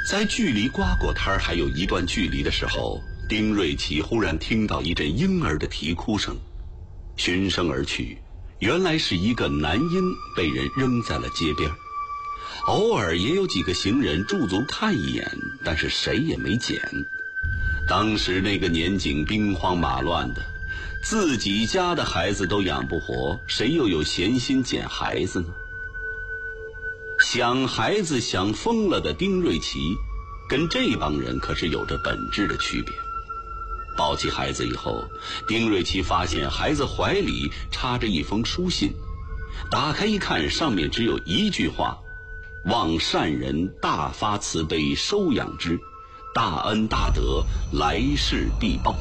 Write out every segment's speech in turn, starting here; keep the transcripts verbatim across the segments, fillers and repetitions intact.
在距离瓜果摊还有一段距离的时候，丁瑞奇忽然听到一阵婴儿的啼哭声，循声而去，原来是一个男婴被人扔在了街边。偶尔也有几个行人驻足看一眼，但是谁也没捡。当时那个年景兵荒马乱的，自己家的孩子都养不活，谁又有闲心捡孩子呢？想孩子想疯了的丁瑞奇，跟这帮人可是有着本质的区别。抱起孩子以后，丁瑞奇发现孩子怀里插着一封书信，打开一看，上面只有一句话：望善人大发慈悲收养之，大恩大德来世必报。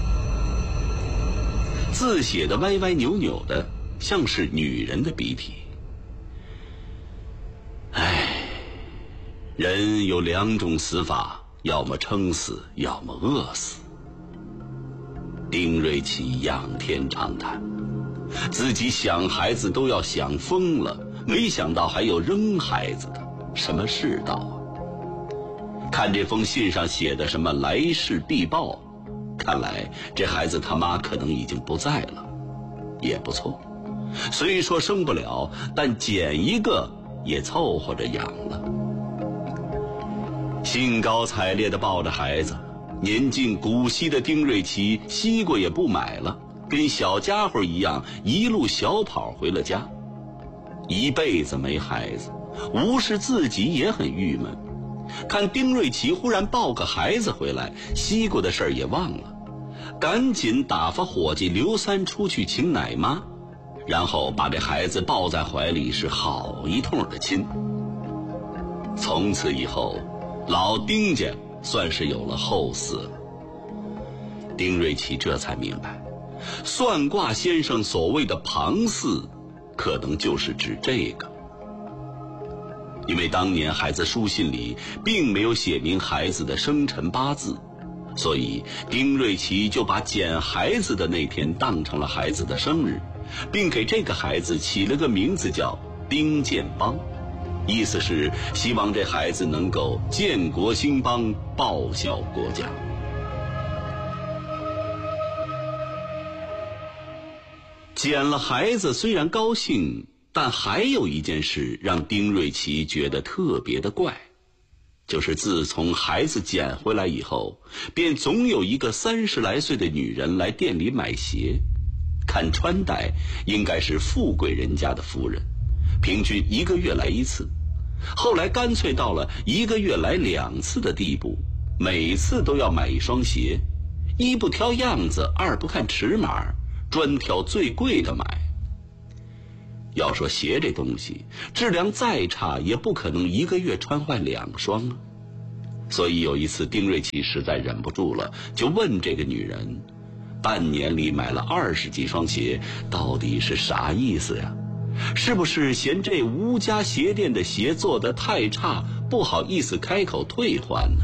字写的歪歪扭扭的，像是女人的笔体。唉，人有两种死法，要么撑死，要么饿死。丁瑞奇仰天长叹，自己想孩子都要想疯了，没想到还有扔孩子的，什么世道啊！看这封信上写的什么来世必报，看来这孩子他妈可能已经不在了，也不错。虽说生不了，但捡一个也凑合着养了。兴高采烈地抱着孩子，年近古稀的丁瑞奇西瓜也不买了，跟小家伙一样一路小跑回了家。一辈子没孩子，无视自己也很郁闷。看丁瑞奇忽然抱个孩子回来，西瓜的事儿也忘了，赶紧打发伙计刘三出去请奶妈，然后把这孩子抱在怀里，是好一通的亲。从此以后，老丁家算是有了后嗣了。丁瑞奇这才明白，算卦先生所谓的庞氏，可能就是指这个。因为当年孩子书信里并没有写明孩子的生辰八字，所以丁瑞奇就把捡孩子的那天当成了孩子的生日，并给这个孩子起了个名字叫丁建邦，意思是希望这孩子能够建国兴邦，报效国家。捡了孩子虽然高兴，但还有一件事让丁瑞奇觉得特别的怪，就是自从孩子捡回来以后，便总有一个三十来岁的女人来店里买鞋，看穿戴应该是富贵人家的夫人，平均一个月来一次，后来干脆到了一个月来两次的地步，每次都要买一双鞋，一不挑样子，二不看尺码，专挑最贵的买。要说鞋这东西，质量再差也不可能一个月穿坏两双啊。所以有一次丁瑞奇实在忍不住了，就问这个女人，半年里买了二十几双鞋，到底是啥意思呀？是不是嫌这吴家鞋店的鞋做得太差，不好意思开口退换呢？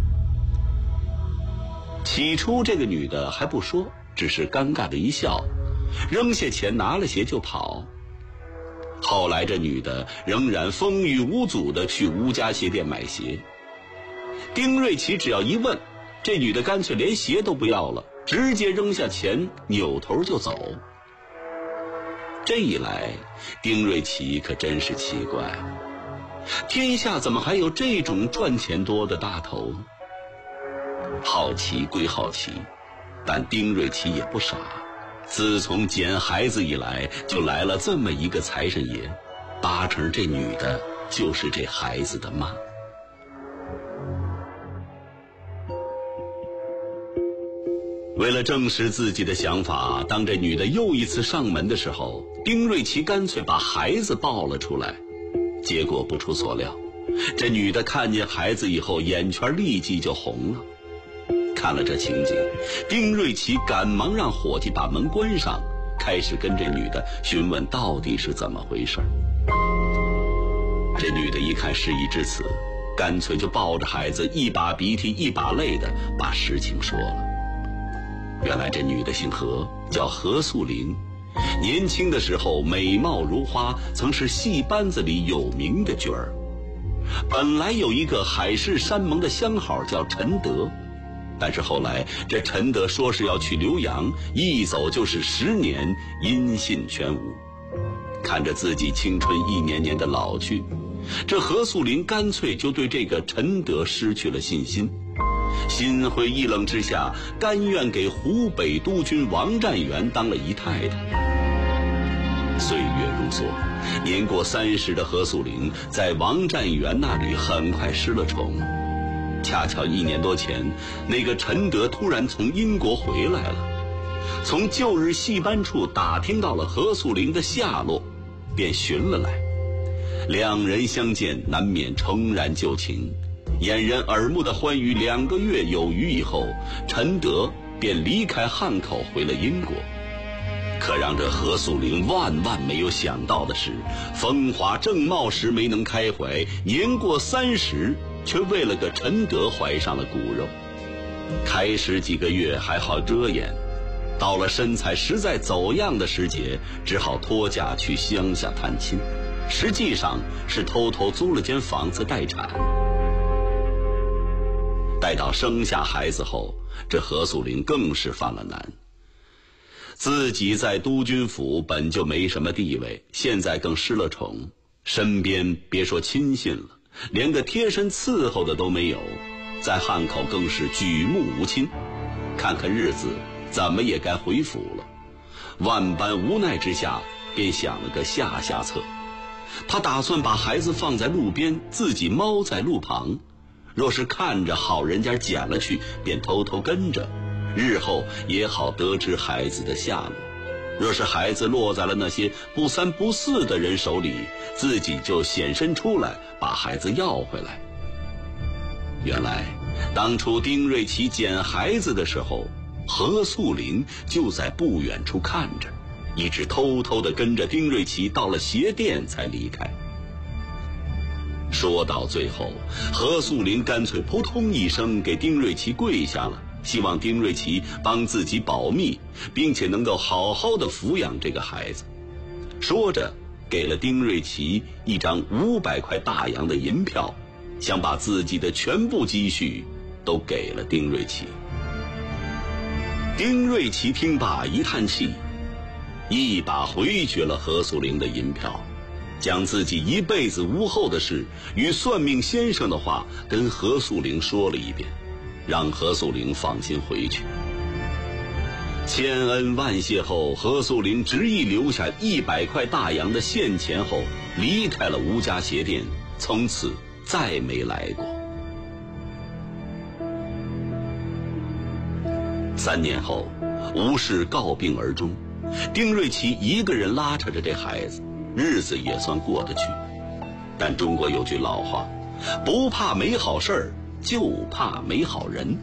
起初这个女的还不说，只是尴尬的一笑，扔下钱拿了鞋就跑。后来这女的仍然风雨无阻地去吴家鞋店买鞋，丁瑞奇只要一问，这女的干脆连鞋都不要了，直接扔下钱扭头就走。这一来丁瑞奇可真是奇怪了，天下怎么还有这种赚钱多的大头呢？好奇归好奇，但丁瑞奇也不傻，自从捡孩子以来，就来了这么一个财神爷，八成这女的就是这孩子的妈。为了证实自己的想法，当这女的又一次上门的时候，丁瑞奇干脆把孩子抱了出来。结果不出所料，这女的看见孩子以后，眼圈立即就红了。看了这情景，丁瑞奇赶忙让伙计把门关上，开始跟这女的询问到底是怎么回事。这女的一看事已至此，干脆就抱着孩子，一把鼻涕一把泪的把事情说了。原来这女的姓何，叫何素玲，年轻的时候美貌如花，曾是戏班子里有名的角儿。 本来有一个海誓山盟的相好叫陈德，但是后来这陈德说是要去留洋，一走就是十年，音信全无。看着自己青春一年年的老去，这何素龄干脆就对这个陈德失去了信心，心灰意冷之下，甘愿给湖北督军王占元当了姨太太。岁月如梭，年过三十的何素龄在王占元那里很快失了宠。恰巧一年多前，那个陈德突然从英国回来了，从旧日戏班处打听到了何素龄的下落，便寻了来。两人相见，难免重燃旧情，掩人耳目的欢愉两个月有余以后，陈德便离开汉口回了英国。可让这何素龄万万没有想到的是，风华正茂时没能开怀，年过三十却为了个陈德怀上了骨肉。开始几个月还好遮掩，到了身材实在走样的时节，只好脱嫁去乡下探亲，实际上是偷偷租了间房子待产。待到生下孩子后，这何素龄更是犯了难。自己在督军府本就没什么地位，现在更失了宠，身边别说亲信了，连个贴身伺候的都没有，在汉口更是举目无亲。看看日子，怎么也该回府了。万般无奈之下，便想了个下下策。他打算把孩子放在路边，自己猫在路旁，若是看着好人家捡了去，便偷偷跟着，日后也好得知孩子的下落。若是孩子落在了那些不三不四的人手里，自己就显身出来把孩子要回来。原来当初丁瑞琪捡孩子的时候，何素龄就在不远处看着，一直偷偷地跟着丁瑞琪到了鞋店才离开。说到最后，何素龄干脆扑通一声给丁瑞琪跪下了，希望丁瑞琪帮自己保密，并且能够好好的抚养这个孩子。说着给了丁瑞琪一张五百块大洋的银票，想把自己的全部积蓄都给了丁瑞琪。丁瑞琪听罢一叹气，一把回绝了何素龄的银票，将自己一辈子无后的事与算命先生的话跟何素龄说了一遍，让何素龄放心回去。千恩万谢后，何素龄执意留下一百块大洋的现钱后，离开了吴家鞋店，从此再没来过。三年后，吴氏告病而终，丁瑞琪一个人拉扯着这孩子，日子也算过得去。但中国有句老话，不怕没好事儿，就怕没好人。